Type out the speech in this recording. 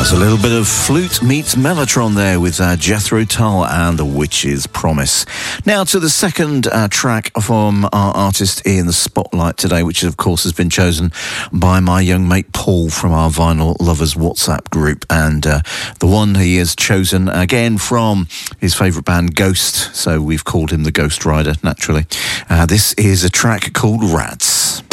A little bit of flute meets mellotron there with Jethro Tull and The Witch's Promise. Now to the second track from our artist in the spotlight today, which of course has been chosen by my young mate Paul from our Vinyl Lovers WhatsApp group, and the one he has chosen again from his favourite band Ghost, so we've called him the Ghost Rider naturally. This is a track called Rats.